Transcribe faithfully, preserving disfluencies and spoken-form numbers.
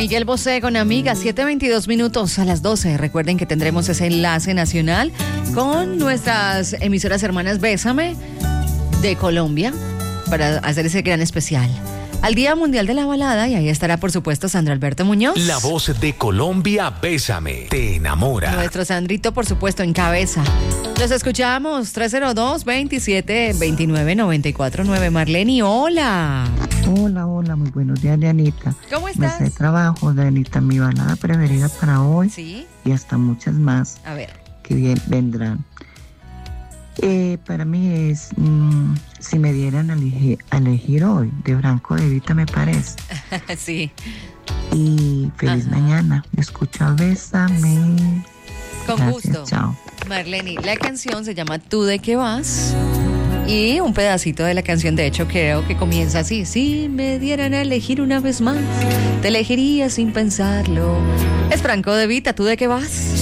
Miguel Bosé con Amiga, siete veintidós minutos a las doce. Recuerden que tendremos ese enlace nacional con nuestras emisoras hermanas Bésame de Colombia para hacer ese gran especial al Día Mundial de la Balada, y ahí estará, por supuesto, Sandro Alberto Muñoz. La voz de Colombia, Bésame, te enamora. Nuestro Sandrito, por supuesto, en cabeza. Los escuchamos, tres cero dos, veintisiete veintinueve, noventa y cuatro nueve. Marleni, hola. Hola, hola, muy buenos días, Dianita. ¿Cómo estás? Me sé trabajo, Dianita, mi balada preferida para hoy. Sí. Y hasta muchas más. A ver. Que bien vendrán. Eh, para mí es, mmm, si me dieran a elegir, a elegir hoy, de Franco De Vita, me parece. Sí. Y feliz Ajá. mañana. Escucha, Bésame. Con Gracias, gusto. Chao. Marleni, la canción se llama Tú de qué vas. Y un pedacito de la canción, de hecho, creo que comienza así. Si me dieran a elegir una vez más, te elegiría sin pensarlo. Es Franco De Vita, ¿tú de qué vas?